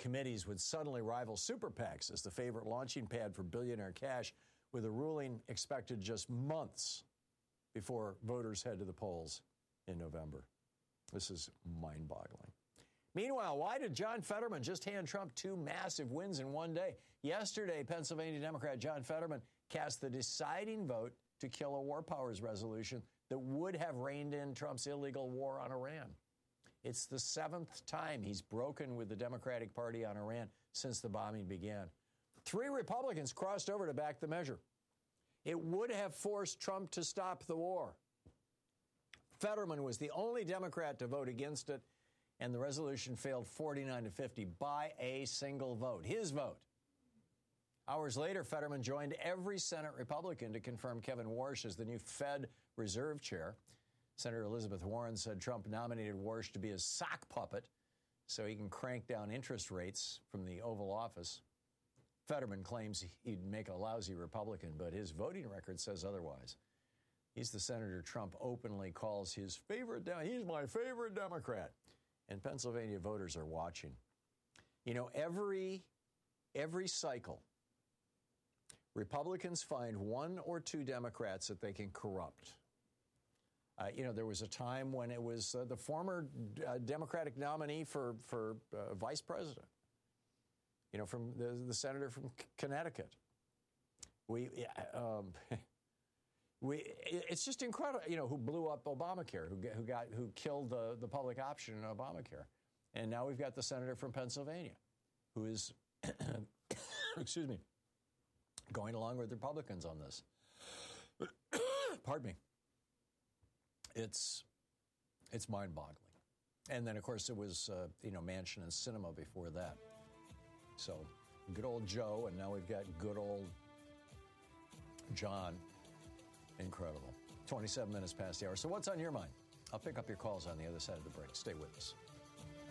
committees would suddenly rival super PACs as the favorite launching pad for billionaire cash, with a ruling expected just months before voters head to the polls in November. This is mind-boggling. Meanwhile, why did John Fetterman just hand Trump two massive wins in one day? Yesterday, Pennsylvania Democrat John Fetterman cast the deciding vote to kill a war powers resolution that would have reined in Trump's illegal war on Iran. It's the seventh time he's broken with the Democratic Party on Iran since the bombing began. 3 Republicans crossed over to back the measure. It would have forced Trump to stop the war. Fetterman was the only Democrat to vote against it, and the resolution failed 49-50 by a single vote, his vote. Hours later, Fetterman joined every Senate Republican to confirm Kevin Warsh as the new Fed Reserve Chair. Senator Elizabeth Warren said Trump nominated Warsh to be his sock puppet so he can crank down interest rates from the Oval Office. Fetterman claims he'd make a lousy Republican, but his voting record says otherwise. He's the senator Trump openly calls his favorite. He's my favorite Democrat. And Pennsylvania voters are watching. You know, every cycle, Republicans find 1 or 2 Democrats that they can corrupt. There was a time when it was the former Democratic nominee for vice president. From the senator from Connecticut. It's just incredible, who blew up Obamacare, who killed the public option in Obamacare. And now we've got the senator from Pennsylvania who is, excuse me, going along with Republicans on this. Pardon me. It's mind-boggling. And then, of course, it was, Manchin and Sinema before that. So, good old Joe, and now we've got good old John. Incredible. 27 minutes past the hour. So what's on your mind? I'll pick up your calls on the other side of the break. Stay with us.